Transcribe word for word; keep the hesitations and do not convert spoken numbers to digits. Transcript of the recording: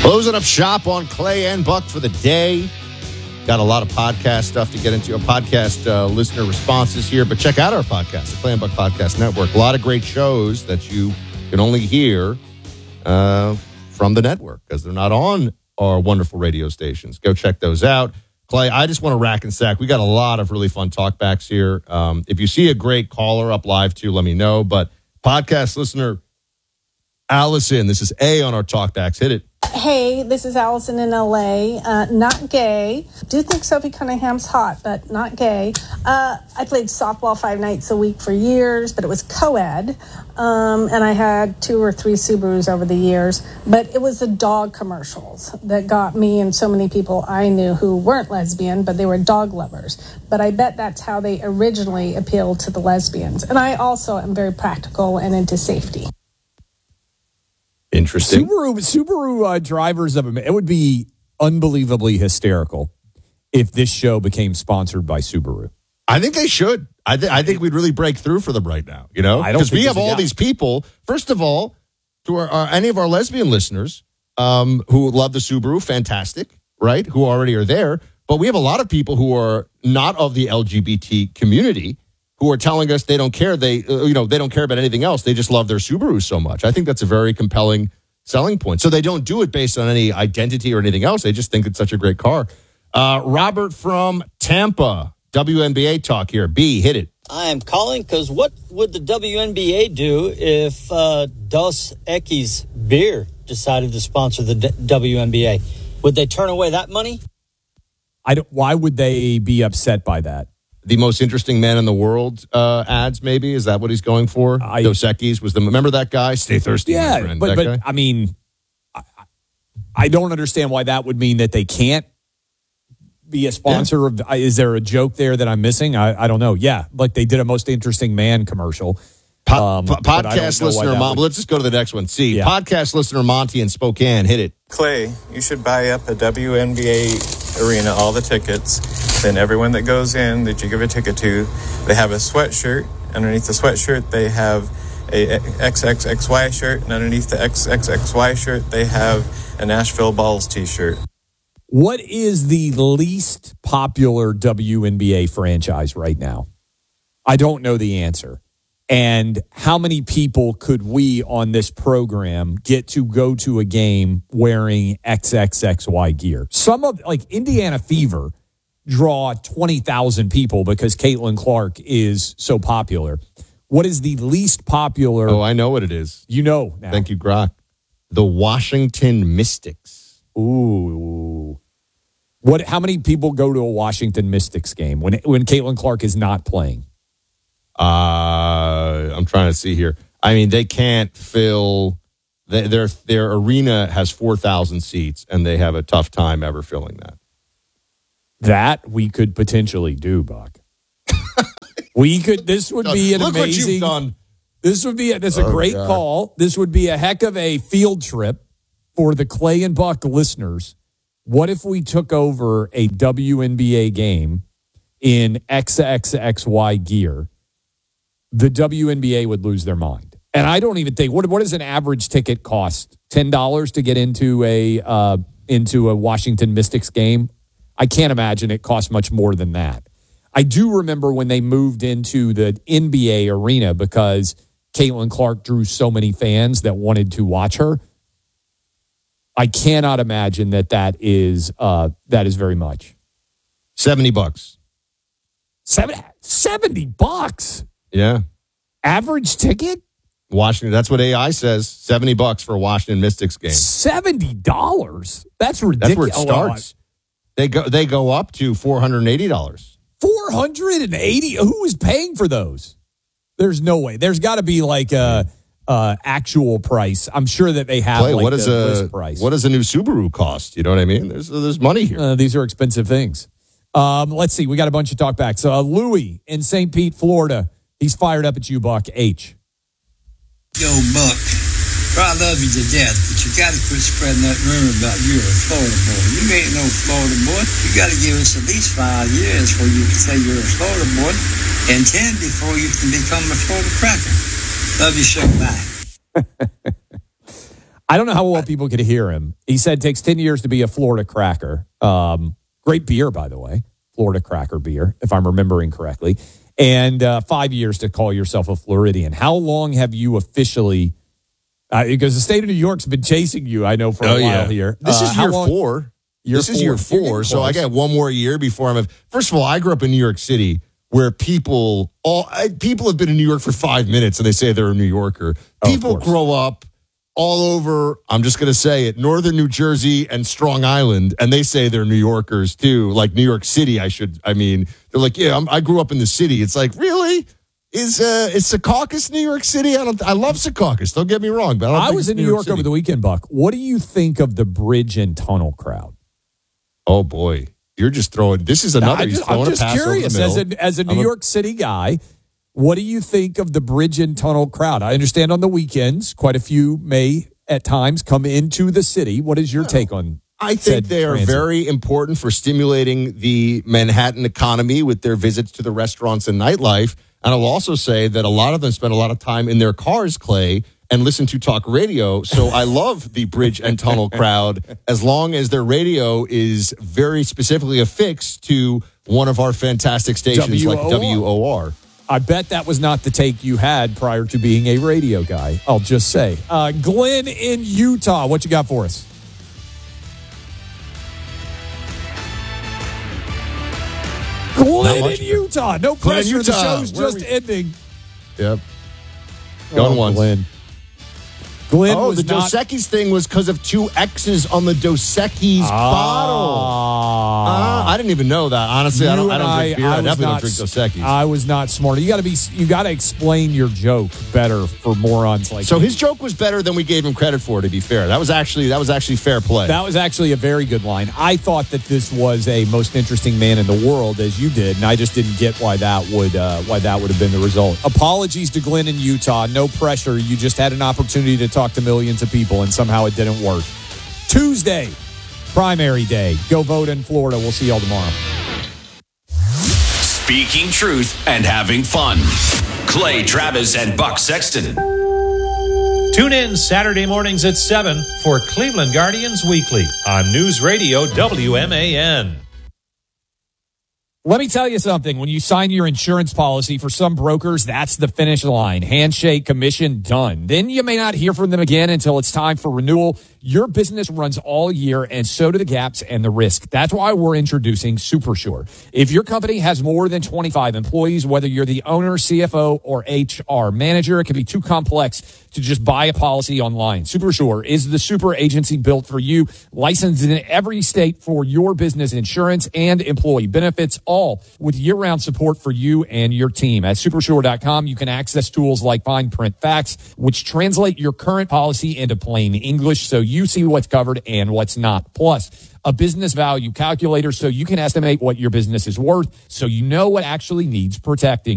Closing up shop on Clay and Buck for the day. Got a lot of podcast stuff to get into, a podcast uh, listener responses here, but check out our podcast, the Clay and Buck Podcast Network. A lot of great shows that you can only hear uh, from the network because they're not on our wonderful radio stations. Go check those out. Clay, I just want to rack and stack. We got a lot of really fun talkbacks here. Um, if you see a great caller up live too, let me know. But podcast listener Allison, this is A on our talkbacks. Hit it. Hey, this is Allison in L A. Uh, not gay. Do think Sophie Cunningham's hot, but not gay. Uh, I played softball five nights a week for years, but it was co-ed. Um, and I had two or three Subarus over the years. But it was the dog commercials that got me and so many people I knew who weren't lesbian, but they were dog lovers. But I bet that's how they originally appealed to the lesbians. And I also am very practical and into safety. Interesting. Subaru, Subaru uh, drivers of it would be unbelievably hysterical if this show became sponsored by Subaru. I think they should. I, th- I think we'd really break through for them right now. You know, I don't because we think have there's a all doubt. these people. First of all, to our, our any of our lesbian listeners um, who love the Subaru, fantastic, right? Who already are there. But we have a lot of people who are not of the L G B T community who are telling us they don't care. They, uh, you know, they don't care about anything else. They just love their Subaru so much. I think that's a very compelling selling point. So they don't do it based on any identity or anything else. They just think it's such a great car. Uh, Robert from Tampa, W N B A talk here. B, hit it. I am calling because what would the W N B A do if uh, Dos Equis beer decided to sponsor the D- W N B A? Would they turn away that money? I don't, why would they be upset by that? The most interesting man in the world uh, ads, maybe? Is that what he's going for? I- Dos Equis was the, remember that guy? Stay thirsty, my Yeah, friend. but, That but guy? I mean, I, I don't understand why that would mean that they can't be a sponsor yeah. of. Is there a joke there that I'm missing? I, I don't know. Yeah, like they did a most interesting man commercial. Po- um, po- but I don't podcast know why listener, that Mon- would- let's just go to the next one. C, Yeah. podcast listener Monty in Spokane. Hit it. Clay, you should buy up a W N B A arena, all the tickets. Then everyone that goes in that you give a ticket to, they have a sweatshirt. Underneath the sweatshirt, they have a X X X Y shirt. And underneath the X X X Y shirt, they have a Nashville Balls t-shirt. What is the least popular W N B A franchise right now? I don't know the answer. And how many people could we on this program get to go to a game wearing X X X Y gear? Some of, like Indiana Fever, draw twenty thousand people because Caitlin Clark is so popular. What is the least popular? Oh, I know what it is. You know now. Thank you, Grok. The Washington Mystics. Ooh. What? How many people go to a Washington Mystics game when when Caitlin Clark is not playing? Uh, I'm trying to see here. I mean, they can't fill. They, their their arena has four thousand seats, and they have a tough time ever filling that. That we could potentially do, Buck. we could. This would be an Look amazing. what you've done. This would be. A, this is a Oh, great God. call. This would be a heck of a field trip for the Clay and Buck listeners. What if we took over a W N B A game in X X X Y gear? The W N B A would lose their mind. And I don't even think, what what does an average ticket cost? ten dollars to get into a uh, into a Washington Mystics game? I can't imagine it costs much more than that. I do remember when they moved into the N B A arena because Caitlin Clark drew so many fans that wanted to watch her. I cannot imagine that that is uh, that is very much. seventy bucks. Seven, seventy bucks. Yeah. Average ticket? Washington, that's what A I says. seventy bucks for a Washington Mystics game. seventy dollars? That's That's ridiculous. where it starts. They go they go up to four hundred eighty dollars. four hundred eighty dollars? Who is paying for those? There's no way. There's got to be like a, a actual price. I'm sure that they have Play, like what is the a list price. what does a new Subaru cost? You know what I mean? There's there's money here. Uh, these are expensive things. Um, let's see. We got a bunch of talkbacks. Uh, Louis in Saint Pete, Florida. He's fired up at you, Buck. H. Yo, Buck, I love you to death, but you got to quit spreading that rumor about you're a Florida boy. You ain't no Florida boy. You got to give us at least five years before you can say you're a Florida boy, and ten before you can become a Florida cracker. Love you, show. Bye. I don't know how well people could hear him. He said it takes ten years to be a Florida Cracker. Um, great beer, by the way. Florida Cracker beer, if I'm remembering correctly. And uh, five years to call yourself a Floridian. How long have you officially, uh, because the state of New York's been chasing you, I know, for a Oh, while yeah. here. This Uh, is how year long- four. Year this is four. year You're four. getting So I close. got one more year before I'm. A, first of all, I grew up in New York City, where people all I, people have been in New York for five minutes and they say they're a New Yorker. Oh, of People course. grow up all over. I'm just going to say it: northern New Jersey and Strong Island, and they say they're New Yorkers too. Like New York City, I should. I mean, they're like, yeah, I'm, I grew up in the city. It's like, really? Is uh, is Secaucus New York City? I don't. I love Secaucus. Don't get me wrong, but I, don't I think was it's in New York City. over the weekend, Buck. What do you think of the bridge and tunnel crowd? Oh boy, you're just throwing. This is another. I he's just, I'm throwing a just pass over the curious, as middle. a, as a New I'm a- York City guy, what do you think of the bridge and tunnel crowd? I understand on the weekends, quite a few may at times come into the city. What is your take on I said think they are transit? very important for stimulating the Manhattan economy with their visits to the restaurants and nightlife. And I'll also say that a lot of them spend a lot of time in their cars, Clay, and listen to talk radio. So I love the bridge and tunnel crowd as long as their radio is very specifically affixed to one of our fantastic stations like W O R. W O R. I bet that was not the take you had prior to being a radio guy. I'll just say. Uh, Glenn in Utah, what you got for us? Glenn much. in Utah. No Glenn, pressure. The Utah. show's Where are just we- ending. Yep. Going Oh, once. Glenn. Glenn Oh, was the not. Dos Equis thing was because of two X's on the Dos Equis bottle. Ah. Uh, I didn't even know that. Honestly, I You don't, I and don't drink beer. I, was definitely not don't drink Dos Equis. I was not smart. You got to be. You got to explain your joke better for morons like. so me. his joke was better than we gave him credit for. To be fair, that was actually that was actually fair play. That was actually a very good line. I thought that this was a most interesting man in the world, as you did, and I just didn't get why that would uh, why that would have been the result. Apologies to Glenn in Utah. No pressure. You just had an opportunity to talk to millions of people, and somehow it didn't work. Tuesday, primary day. Go vote in Florida. We'll see y'all tomorrow. Speaking truth and having fun. Clay Travis and Buck Sexton. Tune in Saturday mornings at seven for Cleveland Guardians Weekly on News Radio W M A N. Let me tell you something. When you sign your insurance policy, for some brokers, that's the finish line. Handshake, commission, done. Then you may not hear from them again until it's time for renewal. Your business runs all year, and so do the gaps and the risk. That's why we're introducing SuperSure. If your company has more than twenty-five employees, whether you're the owner, C F O, or H R manager, it can be too complex to just buy a policy online. SuperSure is the super agency built for you, licensed in every state for your business insurance and employee benefits, all with year-round support for you and your team. At supersure dot com, you can access tools like Fine Print Facts, which translate your current policy into plain English so you see what's covered and what's not. Plus, a business value calculator so you can estimate what your business is worth so you know what actually needs protecting.